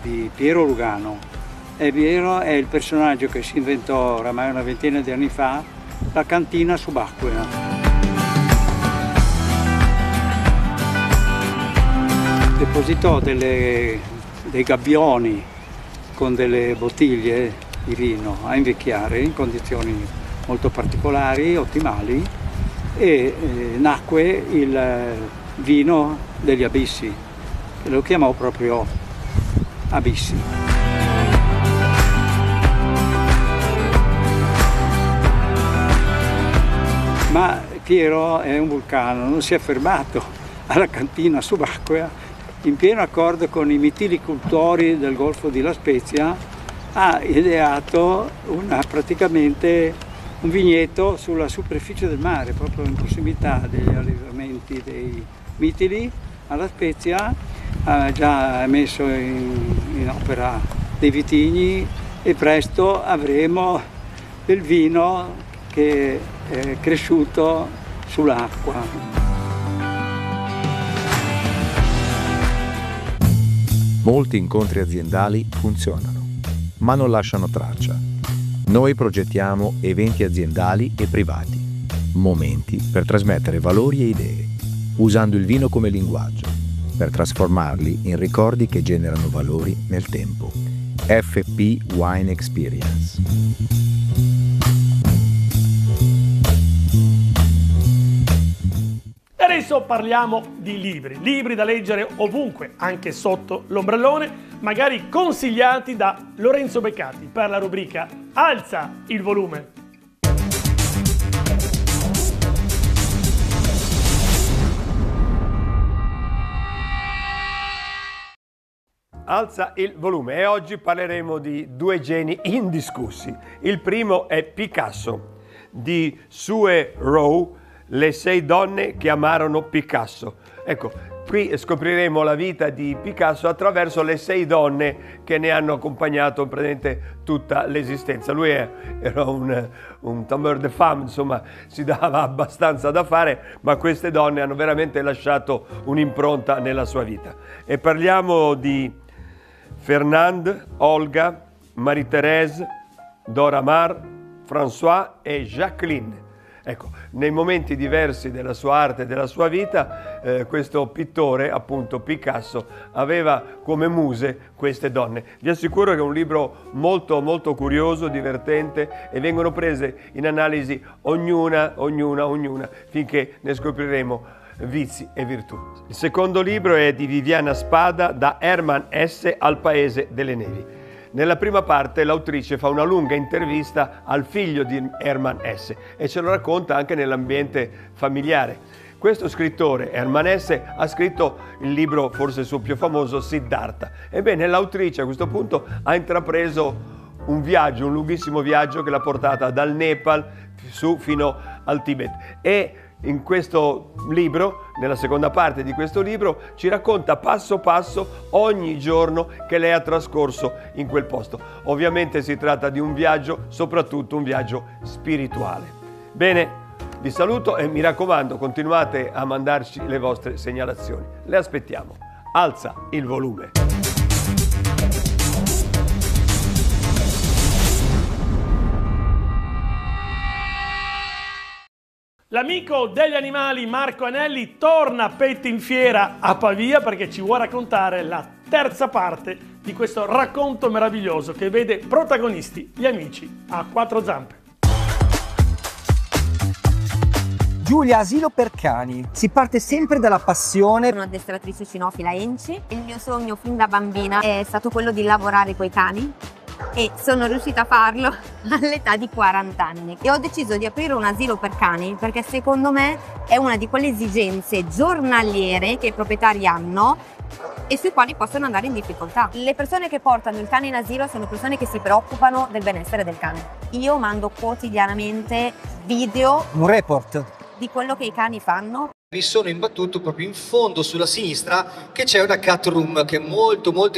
di Piero Lugano. E Piero è il personaggio che si inventò oramai una ventina di anni fa la cantina subacquea. Depositò dei gabbioni con delle bottiglie di vino a invecchiare in condizioni molto particolari, ottimali, e nacque il vino degli abissi, che lo chiamò proprio abissi. Ma Piero è un vulcano, non si è fermato alla cantina subacquea. In pieno accordo con i mitilicoltori del Golfo di La Spezia ha ideato praticamente un vigneto sulla superficie del mare, proprio in prossimità degli allevamenti dei mitili a La Spezia. Ha già messo in opera dei vitigni e presto avremo del vino che è cresciuto sull'acqua. Molti incontri aziendali funzionano, ma non lasciano traccia. Noi progettiamo eventi aziendali e privati, momenti per trasmettere valori e idee, usando il vino come linguaggio, per trasformarli in ricordi che generano valori nel tempo. FP Wine Experience. Adesso parliamo di libri da leggere ovunque, anche sotto l'ombrellone, magari consigliati da Lorenzo Beccati per la rubrica Alza il volume. Alza il volume e oggi parleremo di due geni indiscussi. Il primo è Picasso, di Sue Rowe, Le 6 donne che amarono Picasso. Ecco, qui scopriremo la vita di Picasso attraverso le 6 donne che ne hanno accompagnato praticamente tutta l'esistenza. Lui era un tombeur de femme, insomma, si dava abbastanza da fare, ma queste donne hanno veramente lasciato un'impronta nella sua vita. E parliamo di Fernande, Olga, Marie-Thérèse, Dora Maar, François e Jacqueline. Ecco, nei momenti diversi della sua arte e della sua vita, questo pittore, appunto Picasso, aveva come muse queste donne. Vi assicuro che è un libro molto molto curioso, divertente, e vengono prese in analisi ognuna, finché ne scopriremo vizi e virtù. Il secondo libro è di Viviana Spada, Da Hermann Hesse al Paese delle Nevi. Nella prima parte l'autrice fa una lunga intervista al figlio di Hermann Hesse e ce lo racconta anche nell'ambiente familiare. Questo scrittore, Hermann Hesse, ha scritto il libro forse il suo più famoso, Siddhartha. Ebbene, l'autrice a questo punto ha intrapreso un viaggio, un lunghissimo viaggio che l'ha portata dal Nepal su fino al Tibet. E in questo libro, nella seconda parte di questo libro, ci racconta passo passo ogni giorno che lei ha trascorso in quel posto. Ovviamente si tratta di un viaggio, soprattutto un viaggio spirituale. Bene, vi saluto e mi raccomando, continuate a mandarci le vostre segnalazioni. Le aspettiamo. Alza il volume. L'amico degli animali Marco Anelli torna a petti in fiera a Pavia perché ci vuole raccontare la terza parte di questo racconto meraviglioso che vede protagonisti gli amici a quattro zampe. Giulia, asilo per cani. Si parte sempre dalla passione. Sono addestratrice cinofila ENCI. Il mio sogno fin da bambina è stato quello di lavorare coi cani e sono riuscita a farlo all'età di 40 anni. E ho deciso di aprire un asilo per cani perché secondo me è una di quelle esigenze giornaliere che i proprietari hanno e sui quali possono andare in difficoltà. Le persone che portano il cane in asilo sono persone che si preoccupano del benessere del cane. Io mando quotidianamente video, un report di quello che i cani fanno. Mi sono imbattuto proprio in fondo sulla sinistra che c'è una cat room che è molto molto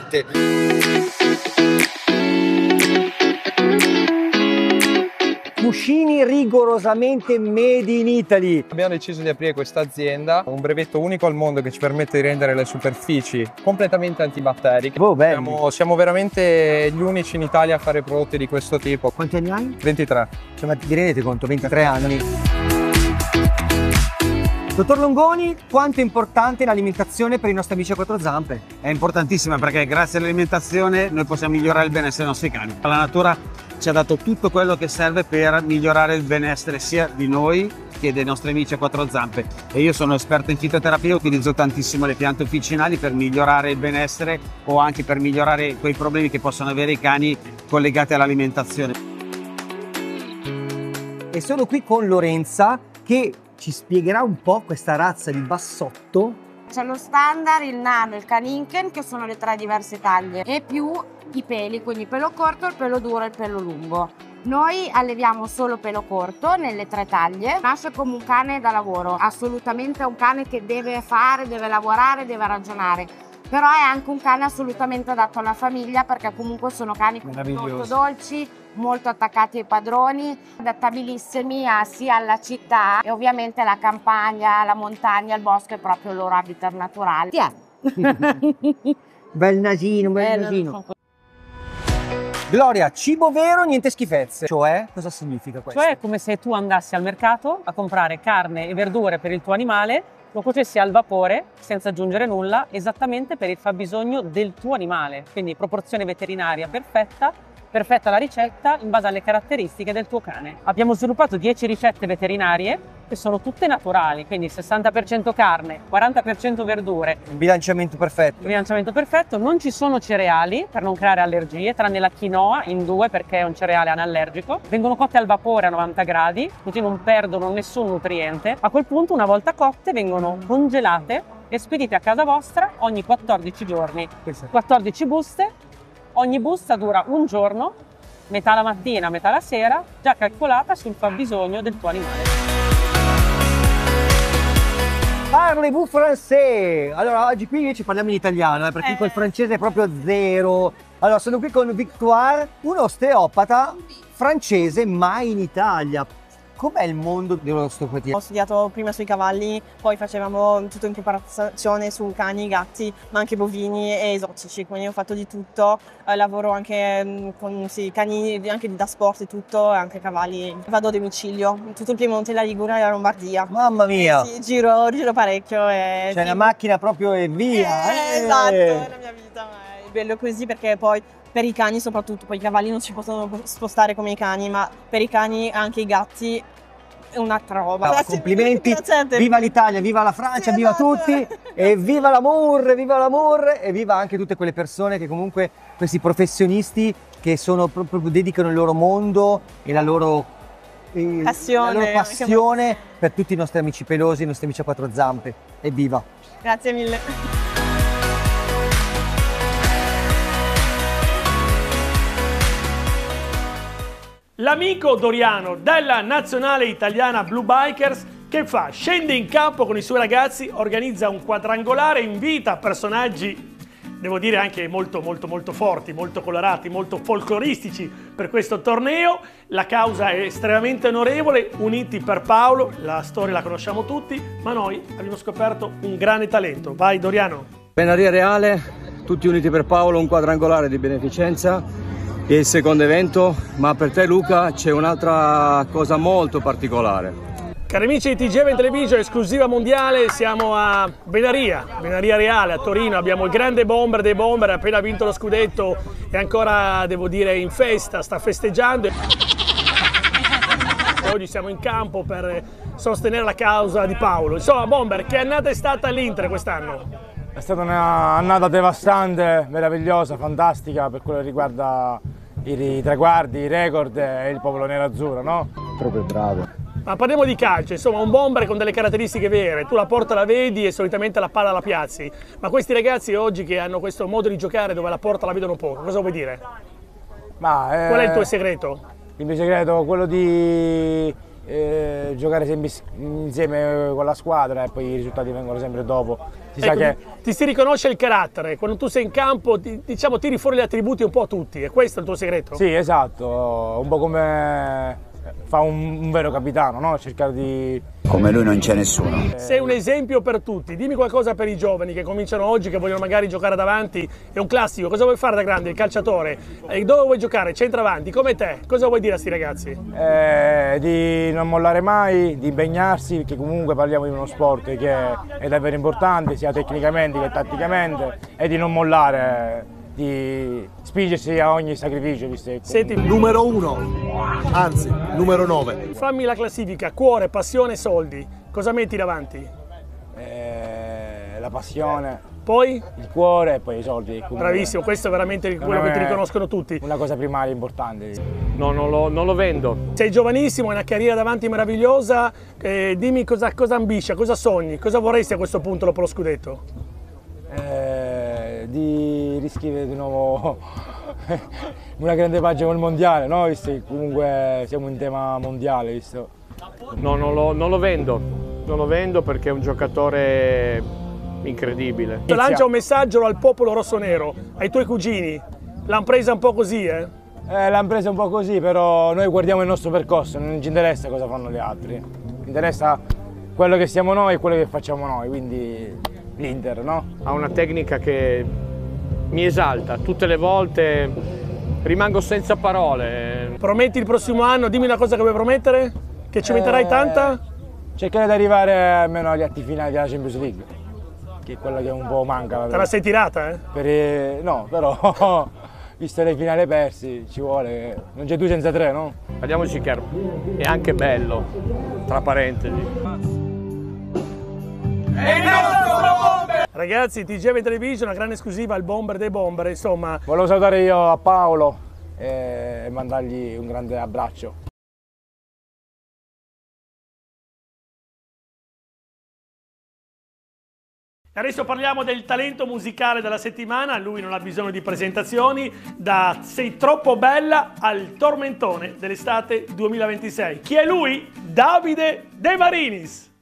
interessante. cuscini rigorosamente made in Italy. Abbiamo deciso di aprire questa azienda, un brevetto unico al mondo che ci permette di rendere le superfici completamente antibatteriche. Oh, bello. Siamo veramente gli unici in Italia a fare prodotti di questo tipo. Quanti anni hai? 23. Cioè, ma vi rendete conto? 23 anni. Dottor Longoni, quanto è importante l'alimentazione per i nostri amici a quattro zampe? È importantissima perché grazie all'alimentazione noi possiamo migliorare il benessere dei nostri cani. La natura ci ha dato tutto quello che serve per migliorare il benessere sia di noi che dei nostri amici a quattro zampe. E io sono esperto in fitoterapia, utilizzo tantissimo le piante officinali per migliorare il benessere o anche per migliorare quei problemi che possono avere i cani collegati all'alimentazione. E sono qui con Lorenza che ci spiegherà un po' questa razza di bassotto. C'è lo standard, il nano e il caninken, che sono le 3 diverse taglie, e più i peli, quindi il pelo corto, il pelo duro e il pelo lungo. Noi alleviamo solo pelo corto nelle 3 taglie. Nasce come un cane da lavoro, assolutamente un cane che deve fare, deve lavorare, deve ragionare. Però è anche un cane assolutamente adatto alla famiglia, perché comunque sono cani molto dolci, molto attaccati ai padroni, adattabilissimi sia alla città e ovviamente alla campagna, la montagna, il bosco è proprio il loro habitat naturale. Bel nasino, bel nasino. Gloria, cibo vero, niente schifezze. Cioè, cosa significa questo? Cioè è come se tu andassi al mercato a comprare carne e verdure per il tuo animale, lo cuocessi al vapore senza aggiungere nulla, esattamente per il fabbisogno del tuo animale. Quindi proporzione veterinaria perfetta la ricetta in base alle caratteristiche del tuo cane. Abbiamo sviluppato 10 ricette veterinarie che sono tutte naturali, quindi 60% carne, 40% verdure. Un bilanciamento perfetto. Un bilanciamento perfetto, non ci sono cereali per non creare allergie, tranne la quinoa in 2 perché è un cereale anallergico. Vengono cotte al vapore a 90 gradi, così non perdono nessun nutriente. A quel punto, una volta cotte, vengono congelate e spedite a casa vostra ogni 14 giorni. 14 buste. Ogni busta dura un giorno, metà la mattina, metà la sera, già calcolata sul fabbisogno del tuo animale. Parlez-vous français? Allora, oggi qui invece parliamo in italiano, perché col francese è proprio zero. Allora, sono qui con Victoire, un osteopata francese, ma in Italia. Com'è il mondo dell'osteopatia? Ho studiato prima sui cavalli, poi facevamo tutto in preparazione su cani, gatti, ma anche bovini e esotici, quindi ho fatto di tutto. Lavoro anche con cani anche da sport e tutto, anche cavalli. Vado a domicilio, in tutto il Piemonte, la Liguria e la Lombardia. Mamma mia! Sì, giro parecchio. C'è una macchina proprio e via! Esatto, è la mia vita, ma è bello così perché poi per i cani soprattutto, poi i cavalli non si possono spostare come i cani, ma per i cani anche i gatti è un'altra roba. No, complimenti, viva l'Italia, viva la Francia, sì, viva esatto. Tutti e viva l'amore e viva anche tutte quelle persone che comunque, questi professionisti che sono proprio dedicano il loro mondo e la loro passione per tutti i nostri amici pelosi, i nostri amici a quattro zampe. Evviva! Grazie mille! L'amico Doriano della nazionale italiana Blue Bikers che fa? Scende in campo con i suoi ragazzi, organizza un quadrangolare, invita personaggi, devo dire anche molto forti, molto colorati, molto folcloristici per questo torneo. La causa è estremamente onorevole, uniti per Paolo, la storia la conosciamo tutti, ma noi abbiamo scoperto un grande talento. Vai Doriano! Benaria Reale, tutti uniti per Paolo, un quadrangolare di beneficenza. Il secondo evento, ma per te Luca c'è un'altra cosa molto particolare. Cari amici di TG Event Television, esclusiva mondiale, siamo a Benaria Reale a Torino, abbiamo il grande bomber dei bomber, ha appena vinto lo scudetto e ancora devo dire in festa, sta festeggiando. Oggi siamo in campo per sostenere la causa di Paolo. Insomma bomber, che annata è stata all'Inter quest'anno? È stata un'annata devastante, meravigliosa, fantastica per quello che riguarda i traguardi, i record e il popolo nerazzurro, no? Proprio bravo. Ma parliamo di calcio, insomma un bomber con delle caratteristiche vere, tu la porta la vedi e solitamente la palla la piazzi, ma questi ragazzi oggi che hanno questo modo di giocare dove la porta la vedono poco, cosa vuoi dire? Qual è il tuo segreto? Il mio segreto è quello di giocare sempre insieme con la squadra e poi i risultati vengono sempre dopo. Ti si riconosce il carattere, quando tu sei in campo diciamo tiri fuori gli attributi un po' a tutti, è questo il tuo segreto? Sì, esatto, un po' come fa un vero capitano, no? Cercare di... Come lui non c'è nessuno. Sei un esempio per tutti, dimmi qualcosa per i giovani che cominciano oggi, che vogliono magari giocare davanti, è un classico, cosa vuoi fare da grande, il calciatore? Dove vuoi giocare? Centravanti, come te, cosa vuoi dire a sti ragazzi? Di non mollare mai, di impegnarsi, perché comunque parliamo di uno sport che è davvero importante, sia tecnicamente che tatticamente, e di non mollare, di spingersi a ogni sacrificio. Senti, numero 1, anzi numero 9. Fammi la classifica, cuore, passione, soldi, cosa metti davanti? La passione, poi il cuore e poi i soldi. Comunque. Bravissimo, questo è veramente quello che ti riconoscono tutti. Una cosa primaria importante. No, non lo vendo. Sei giovanissimo, hai una carriera davanti meravigliosa, dimmi cosa ambisci, cosa sogni, cosa vorresti a questo punto dopo lo scudetto? Di riscrivere di nuovo una grande pagina col mondiale, no? Visto che comunque siamo in tema mondiale, visto? No, non lo vendo. Non lo vendo perché è un giocatore incredibile. Lancia un messaggio al popolo rossonero, ai tuoi cugini. L'hanno presa un po' così, eh? L'hanno presa un po' così, però noi guardiamo il nostro percorso, non ci interessa cosa fanno gli altri. Ci interessa quello che siamo noi e quello che facciamo noi, quindi l'Inter, no? Ha una tecnica che mi esalta, tutte le volte rimango senza parole. Prometti il prossimo anno, dimmi una cosa che vuoi promettere? Che ci metterai tanta? Cercare di arrivare almeno agli atti finali della Champions League, che è quella che un po' manca. Te la sei tirata, eh? No, però visto le finali persi, ci vuole, non c'è 2 senza 3, no? Parliamoci chiaro, è anche bello, tra parentesi. Ragazzi, TGV Television, una grande esclusiva al bomber dei bomber, insomma. Volevo salutare io a Paolo e mandargli un grande abbraccio. Adesso parliamo del talento musicale della settimana, lui non ha bisogno di presentazioni, da Sei troppo bella al tormentone dell'estate 2026. Chi è lui? Davide De Marinis.